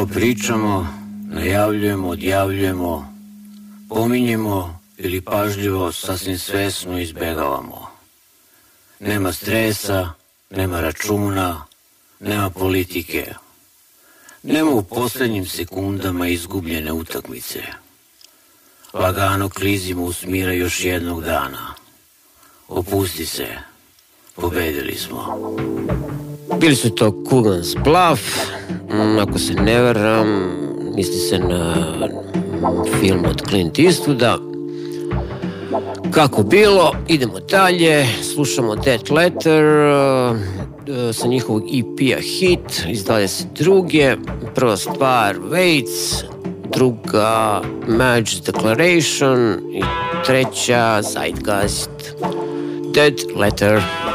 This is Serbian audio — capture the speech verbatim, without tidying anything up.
pričamo, najavljujemo, odjavljujemo, pominjemo ili pažljivo sasvim svesno izbegavamo. Nema stresa, nema računa, nema politike. Nema u posljednjim sekundama izgubljene utakmice. Lagano klizimo u smira još jednog dana. Opusti se, pobedili smo. Bili su to Coogan's Bluff, ako se ne varam, misli se na film od Clint Eastwooda. Kako bilo, idemo dalje, slušamo Dead Letter sa njihovog E P-a Hit iz dvadeset druge. Prva stvar Waits, druga Madge's Declaration i treća Zeitgeist. Dead Letter.